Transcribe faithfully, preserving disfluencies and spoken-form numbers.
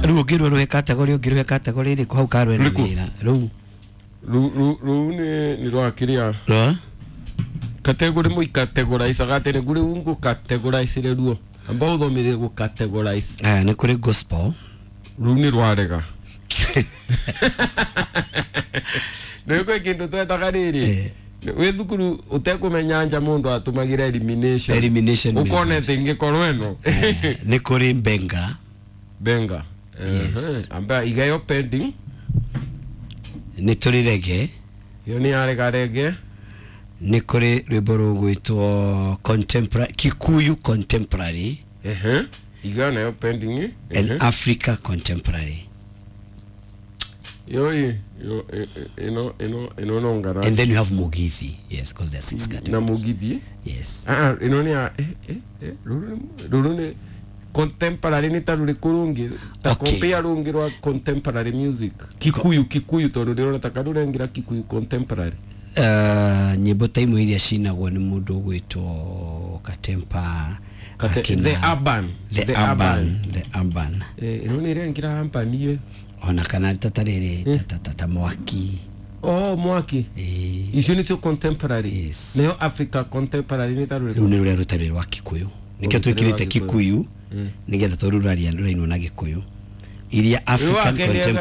Ru ngirwo ru category ngirwo category ri hau karwe na ru ru ru ni ni ro akiria ro category mu categorize agate ne gure ungu categorize re ruo ambao thomire gu categorize eh ni kuri gospel ru ni rwarega Niko kindu twetaga riri we thukuru utekumenya nja mundu atumagira elimination elimination ukone thingi korweno ni kuri benga benga yes amba igayo pending ni turi rege yo ni arega rege ni kuri rwimbo rugwitwo contemporary Kikuyu contemporary eh igana yo pending and Africa contemporary yo yo ino ino ino no ngara and then you have Mugithi yes because there are six categories na Mugithi yes ah ino ni eh eh ruru ni contemporary ni taruri kurungi ta compare rungi rwa contemporary music Kikuyu Kikuyu tondu ndiro nataka rurengira Kikuyu contemporary uh nyimbo taimu iria cinagwo ni mundu gwitwo Katempa the urban the urban the urban eh ino ni rengira ampanie ona kana tatarere tatata mwaki oh mwaki eh icio ni contemporary yes leo Africa contemporary ni taruri rune rure rutari rwa Kikuyu nikio twikirite Kikuyu nigetha toruraria nduraino na Gikuyu iria African contemporary